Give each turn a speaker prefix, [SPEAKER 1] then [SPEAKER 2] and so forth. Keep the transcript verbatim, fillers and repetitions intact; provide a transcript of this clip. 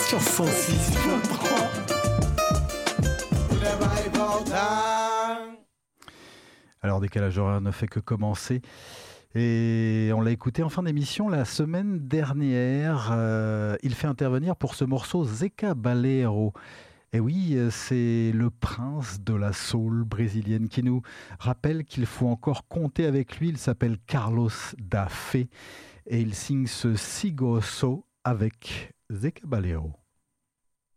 [SPEAKER 1] sur cent six point trois.
[SPEAKER 2] Alors, décalage horaire ne fait que commencer. Et on l'a écouté en fin d'émission la semaine dernière. Euh, il fait intervenir pour ce morceau Zeca Baleiro. Et oui, c'est le prince de la soul brésilienne qui nous rappelle qu'il faut encore compter avec lui. Il s'appelle Carlos da Fé et il signe ce Sigo So avec Zeca Baleiro.